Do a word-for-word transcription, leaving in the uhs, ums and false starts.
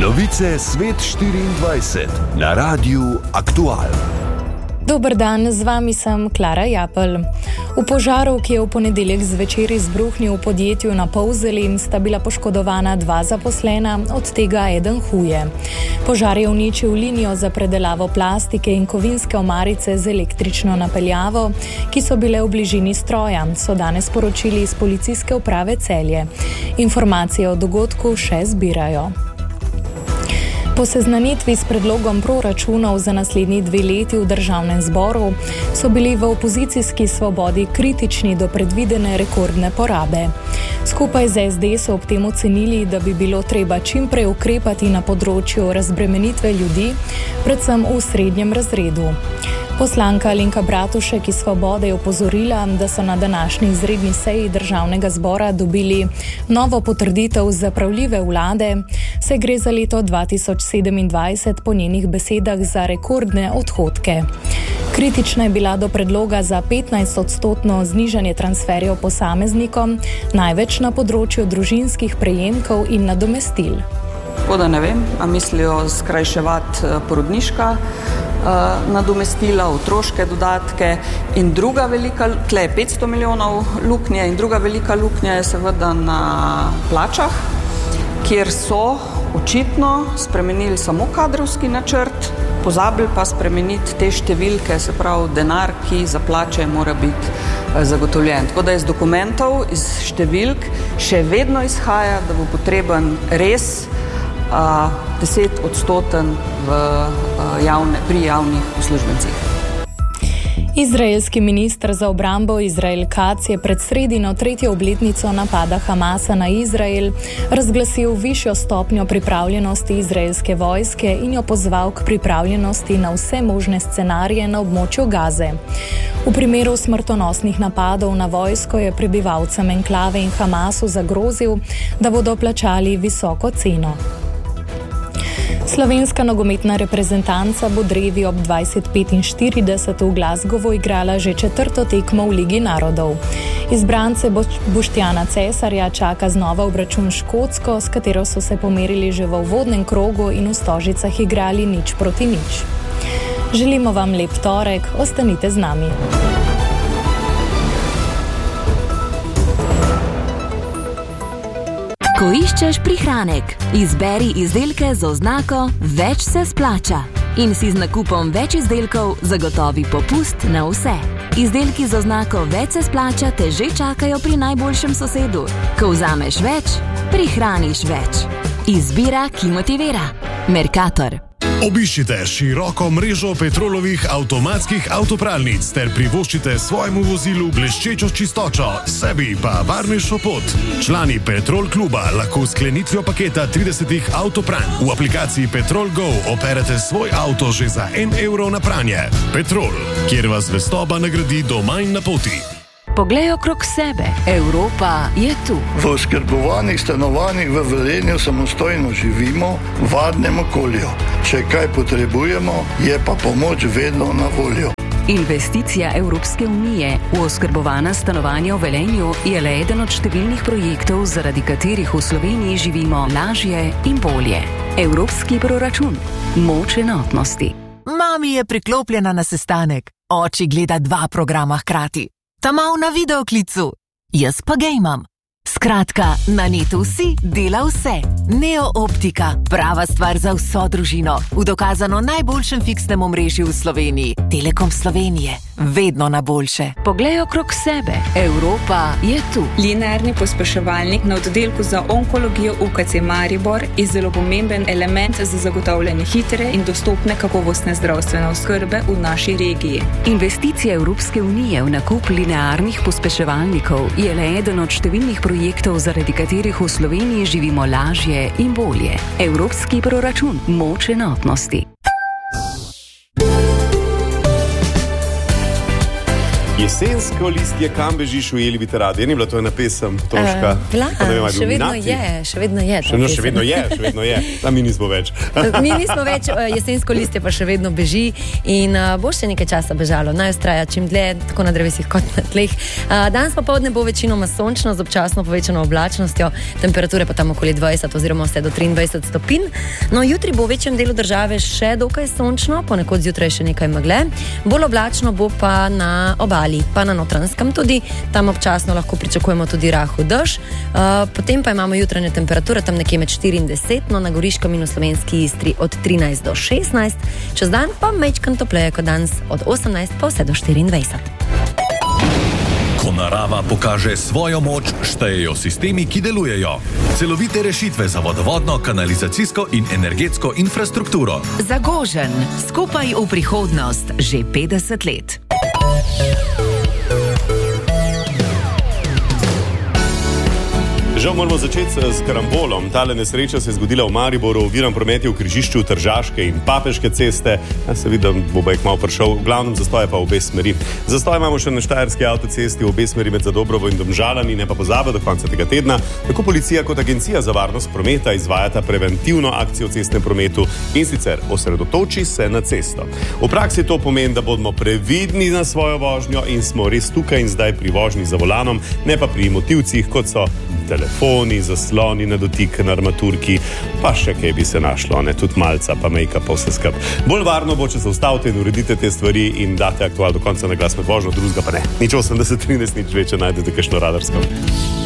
Novice Svet štiriindvajset na Radiu Aktual. Dober dan, z vami sem Klara Japelj. V požaru, ki je v ponedeljek zvečer izbruhnil v podjetju na Polzeli, sta bila poškodovana dva zaposlena, od tega eden huje. Požar je uničil linijo za predelavo plastike in kovinske omarice z električno napeljavo, ki so bile v bližini stroja, so danes poročili iz policijske uprave Celje. Informacije o dogodku še zbirajo. Po seznanitvi s predlogom proračunov za naslednji dve leti v državnem zboru so bili v opozicijski Svobodi kritični do predvidene rekordne porabe. Skupaj z es de so ob tem ocenili, da bi bilo treba čim prej ukrepati na področju razbremenitve ljudi, predvsem v srednjem razredu. Poslanka Alenka Bratušek iz Svobode je opozorila, da so na današnji izredni seji državnega zbora dobili novo potrditev zapravljive vlade, saj gre za leto dva tisoč sedemindvajset po njenih besedah za rekordne odhodke. Kritična je bila do predloga za petnajst odstotno znižanje transferjev posameznikom, največ na področju družinskih prejemkov in nadomestil. Tako da ne vem, a mislijo skrajševati porodniška nadomestila, otroške dodatke in druga velika, tle je petsto milijonov luknje in druga velika luknja je seveda na plačah, kjer so očitno spremenili samo kadrovski načrt, pozabili pa spremeniti te številke, se pravi denar, ki za plače mora biti zagotovljen. Tako da iz dokumentov, iz številk še vedno izhaja, da bo potreben res a, deset odstoten v, a, javne, pri javnih uslužbencih. Izraelski minister za obrambo Izrael Katz je pred sredino tretjo obletnico napada Hamasa na Izrael razglasil višjo stopnjo pripravljenosti izraelske vojske in jo pozval k pripravljenosti na vse možne scenarije na območju Gaze. V primeru smrtonosnih napadov na vojsko je prebivalcem enklave in Hamasu zagrozil, da bodo plačali visoko ceno. Slovenska nogometna reprezentanca bo drevi ob dvajset petinštirideset v Glasgowu igrala že četrto tekmo v Ligi narodov. Izbrance Boštjana Cesarja čaka znova obračun s Škotsko, s katero so se pomerili že v uvodnem krogu in v Stožicah igrali nič proti nič. Želimo vam lep torek, ostanite z nami. Ko iščeš prihranek, izberi izdelke z oznako Več se splača in si z nakupom več izdelkov zagotovi popust na vse. Izdelki z oznako Več se splača te že čakajo pri najboljšem sosedu. Ko vzameš več, prihraniš več. Izbira, ki motivira. Mercator. Obiščite široko mrežo Petrolovih avtomatskih avtopralnic ter privoščite svojemu vozilu bleščečo čistočo, sebi pa varnejšo pot. Člani Petrol kluba lahko s sklenitvijo paketa tridesetih avtopranj v aplikaciji Petrol Go operete svoj avto že za en evro na pranje. Petrol, kjer vas zvestoba nagradi doma in na poti. Poglej okrog sebe, Evropa je tu. V oskrbovanih stanovanjih v Velenju samostojno živimo v varnem okolju. Če kaj potrebujemo, je pa pomoč vedno na voljo. Investicija Evropske unije v oskrbovana stanovanja v Velenju je le eden od številnih projektov, zaradi katerih v Sloveniji živimo lažje in bolje. Evropski proračun. Moč enotnosti. Mami je priklopljena na sestanek. Oči gleda dva programa hkrati. Tamal na videoklicu, jaz pa gejmam. Skratka, na netu vsi dela vse. Neo Optika, prava stvar za vso družino. V dokazano najboljšem fiksnem omrežju v Sloveniji. Telekom Slovenije, vedno na boljše. Poglej okrog sebe, Evropa je tu. Linearni pospeševalnik na oddelku za onkologijo U K C Maribor je zelo pomemben element za zagotavljanje hitre in dostopne kakovostne zdravstvene oskrbe v naši regiji. Investicija Evropske unije v nakup linearnih pospeševalnikov je le eden od številnih projektov, zaradi katerih v Sloveniji živimo lažje in bolje. Evropski proračun. Moč enotnosti. Jesensko listje, kam bežiš, ujeli bi te radi. Je ni bila to ena pesem, Toška? Uh, bila, vem, še vedno je, še vedno je. Še, no, še vedno je, še vedno je. A mi nismo več. Mi nismo več, jesensko listje pa še vedno beži in uh, bo še nekaj časa bežalo. Naj ustraja čim dlje, tako na drevesih kot na tleh. Uh, danes popoldne bo večinoma sončno z občasno povečano oblačnostjo, temperature pa tam okoli dvajset oziroma vse do triindvajset stopinj. No, jutri bo v večjem delu države še dokaj sončno, ponekod zjutraj še nekaj megle. Bolj oblačno bo pa na obali, pa na Notranjskem tudi, tam občasno lahko pričakujemo tudi rahel dež. Uh, potem pa imamo jutranje temperature tam nekje med štiri in deset, no na Goriškem in v Slovenski Istri od trinajst do šestnajst, čez dan pa majčkeno topleje kot danes od osemnajst pa vse do štiriindvajset. Ko narava pokaže svojo moč, štejejo sistemi, ki delujejo. Celovite rešitve za vodovodno, kanalizacijsko in energetsko infrastrukturo. Zagožen, skupaj v prihodnost, že petdeset let. Žal moramo začeti s karambolom. Tale nesreča se je zgodila v Mariboru, oviran promet je v križišču Tržaške in Papeške ceste. Ja, se vidi, da bo bajk malo prišel. V glavnem zastoje pa v obe smeri. Zastoj imamo še na Štajerski avtocesti v obe smeri med Zadobrovo in Domžalami, ne pa pozabo do konca tega tedna. Tako policija kot Agencija za varnost prometa izvajata preventivno akcijo v cestnem prometu in sicer osredotoči se na cesto. V praksi to pomeni, da bomo previdni na svojo vožnjo in smo res tukaj in zdaj pri vožnji za volanom, ne pa pri motivcih, kot so telefoni, zasloni na dotik na armaturki, pa še kaj bi se našlo, ne, tudi malca, pa make-up, pa vse skup. Bolj varno bo, če se ustavite in uredite te stvari in date aktual do konca na glas med vožnjo, drugega pa ne. Nič osemdeset trinajst, nič več, če najdete kakšno radarsko.